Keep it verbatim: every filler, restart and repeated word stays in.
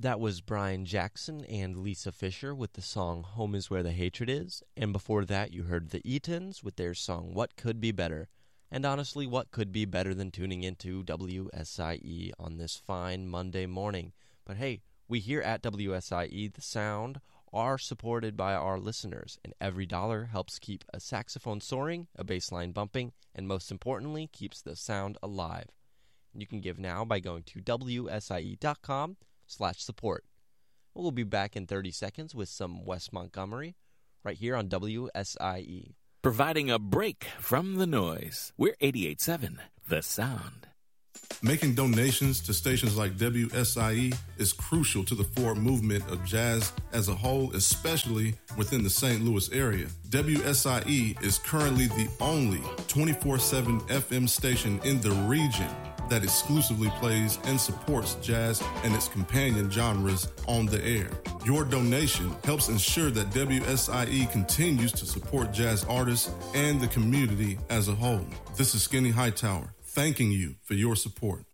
That was Brian Jackson and Lisa Fisher with the song Home is Where the Hatred Is. And before that, you heard the Eatons with their song What Could Be Better. And honestly, what could be better than tuning into W S I E on this fine Monday morning? But hey, we here at W S I E, the sound, are supported by our listeners, and every dollar helps keep a saxophone soaring, a bass line bumping, and most importantly, keeps the sound alive. And you can give now by going to W S I E dot com slash support. We'll be back in thirty seconds with some Wes Montgomery right here on W S I E. Providing a break from the noise. We're eighty-eight point seven, The Sound. Making donations to stations like W S I E is crucial to the forward movement of jazz as a whole, especially within the Saint Louis area. W S I E is currently the only twenty-four seven F M station in the region that exclusively plays and supports jazz and its companion genres on the air. Your donation helps ensure that W S I E continues to support jazz artists and the community as a whole. This is Skinny Hightower, thanking you for your support.